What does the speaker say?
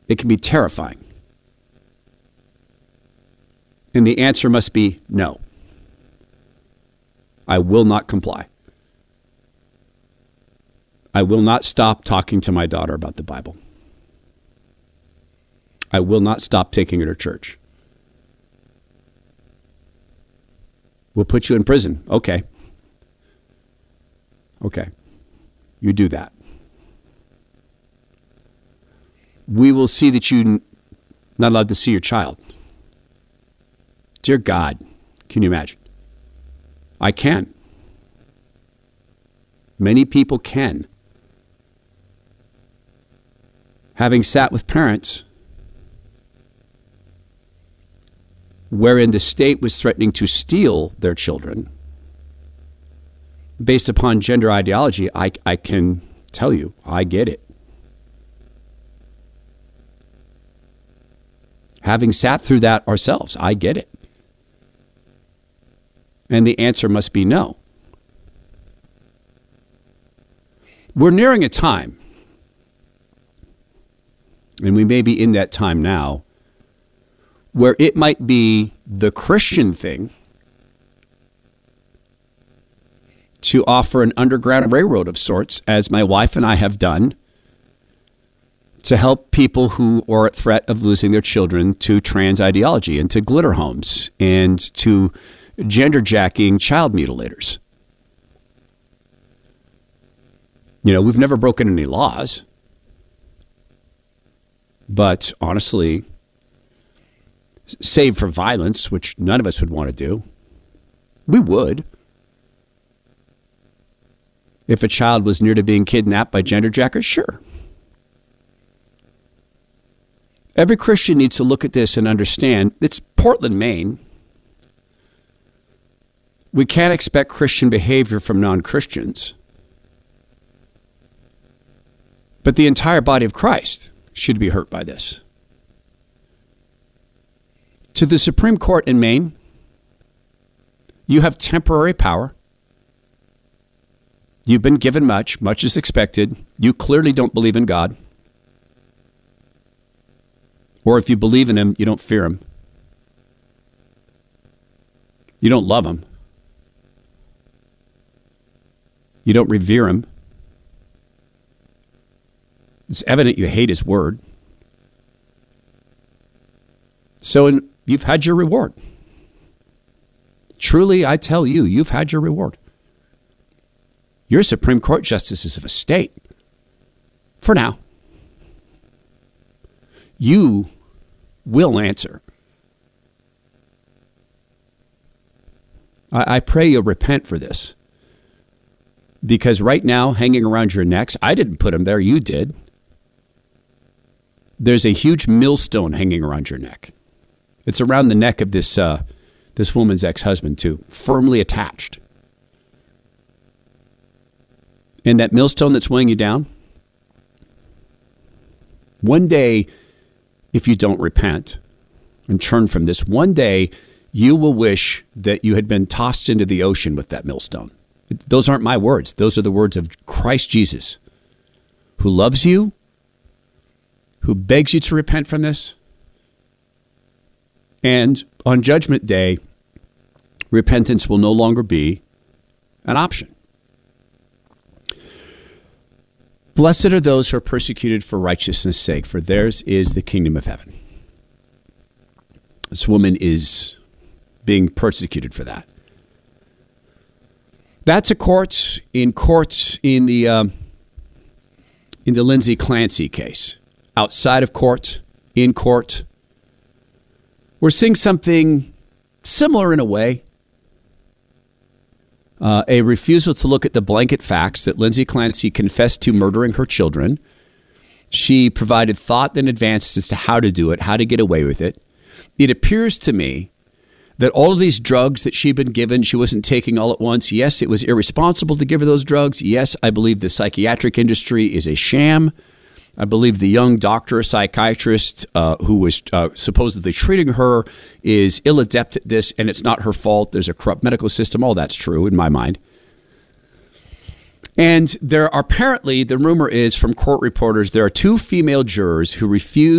It can be terrifying. And the answer must be no. I will not comply. I will not stop talking to my daughter about the Bible. I will not stop taking her to church. We'll put you in prison. Okay. Okay. You do that. We will see that you're not allowed to see your child. Dear God, can you imagine? I can. Many people can. Having sat with parents wherein the state was threatening to steal their children based upon gender ideology, I can tell you, I get it. Having sat through that ourselves, I get it. And the answer must be no. We're nearing a time, and we may be in that time now, where it might be the Christian thing to offer an underground railroad of sorts, as my wife and I have done, to help people who are at threat of losing their children to trans ideology and to glitter homes and to gender jacking child mutilators. You know, we've never broken any laws, but honestly, save for violence, which none of us would want to do, we would. If a child was near to being kidnapped by gender jackers, sure. Every Christian needs to look at this and understand it's Portland, Maine. We can't expect Christian behavior from non-Christians. But the entire body of Christ should be hurt by this. To the Supreme Court in Maine, you have temporary power. You've been given much. Much is expected. You clearly don't believe in God. Or if you believe in him, you don't fear him. You don't love him. You don't revere him. It's evident you hate his word. So you've had your reward. Truly, I tell you, you've had your reward. You're Supreme Court justices of a state. For now. You will answer. I pray you'll repent for this. Because right now, hanging around your necks, I didn't put them there, you did. There's a huge millstone hanging around your neck. It's around the neck of this woman's ex-husband, too, firmly attached. And that millstone that's weighing you down, one day, if you don't repent and turn from this, one day you will wish that you had been tossed into the ocean with that millstone. Those aren't my words. Those are the words of Christ Jesus, who loves you, who begs you to repent from this. And on Judgment Day, repentance will no longer be an option. Blessed are those who are persecuted for righteousness' sake, for theirs is the kingdom of heaven. This woman is being persecuted for that. That's a court in the Lindsay Clancy case. Outside of court, in court, we're seeing something similar in a way. A refusal to look at the blanket facts that Lindsay Clancy confessed to murdering her children. She provided thought in advance as to how to do it, how to get away with it. It appears to me that all of these drugs that she'd been given, she wasn't taking all at once. Yes, it was irresponsible to give her those drugs. Yes, I believe the psychiatric industry is a sham. I believe the young doctor, psychiatrist who was supposedly treating her is ill-adept at this, and it's not her fault. There's a corrupt medical system. All that's true in my mind. And there are apparently, the rumor is from court reporters, there are 2 female jurors who refused